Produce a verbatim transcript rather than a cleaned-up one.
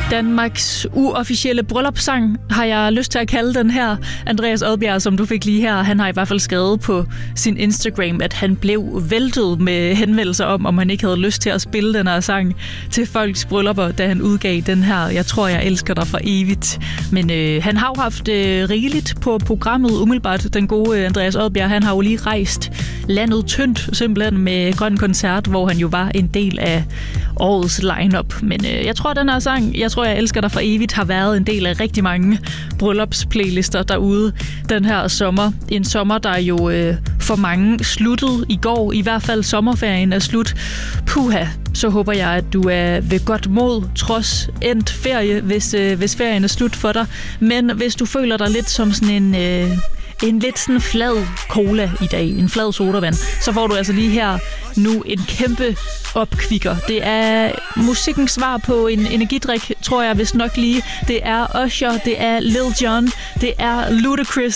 Danmarks uofficielle bryllupssang har jeg lyst til at kalde den her. Andreas Odbjerg, som du fik lige her, han har i hvert fald skrevet på sin Instagram, at han blev væltet med henvendelser om, om han ikke havde lyst til at spille den her sang til folks bryllupper, da han udgav den her Jeg tror, jeg elsker dig for evigt. Men øh, han har jo haft øh, rigeligt på programmet umiddelbart. Den gode øh, Andreas Odbjerg, han har jo lige rejst landet tyndt simpelthen med Grøn Koncert, hvor han jo var en del af årets lineup. Men øh, jeg tror, den her sang, Jeg tror, jeg elsker dig for evigt, har været en del af rigtig mange bryllupsplaylister derude den her sommer. En sommer, der jo øh, for mange sluttede i går. I hvert fald sommerferien er slut. Puha, så håber jeg, at du er ved godt mod, trods endt ferie, hvis, øh, hvis ferien er slut for dig. Men hvis du føler dig lidt som sådan en... Øh, En lidt sådan flad cola i dag, en flad sodavand, så får du altså lige her nu en kæmpe opkvikker. Det er musikkens svar på en energidrik, tror jeg vist nok lige. Det er Usher, det er Lil Jon, det er Ludacris.